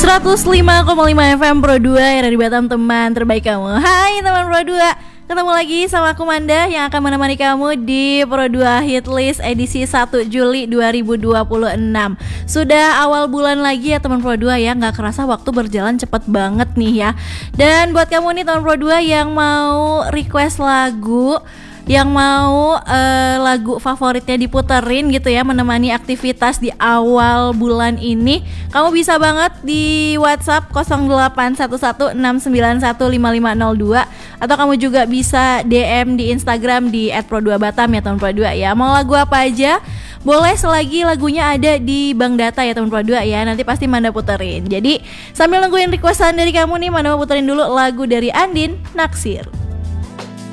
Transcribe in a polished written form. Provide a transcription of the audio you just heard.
105,5 FM Pro 2 yang ada di Batam, teman terbaik kamu. Hai teman Pro 2, ketemu lagi sama aku Manda yang akan menemani kamu di Pro 2 Hitlist edisi 1 Juli 2026. Sudah awal bulan lagi ya teman Pro 2 ya, gak kerasa waktu berjalan cepet banget nih ya. Dan buat kamu nih teman Pro 2 yang mau request lagu, yang mau lagu favoritnya diputerin gitu ya, menemani aktivitas di awal bulan ini, kamu bisa banget di WhatsApp 081169155502, atau kamu juga bisa DM di Instagram di @pro2batam ya teman Pro 2 ya. Mau lagu apa aja boleh selagi lagunya ada di bank data ya teman Pro 2 ya, nanti pasti Manda puterin. Jadi sambil nungguin requestan dari kamu nih, Manda mau puterin dulu lagu dari Andin, Naksir.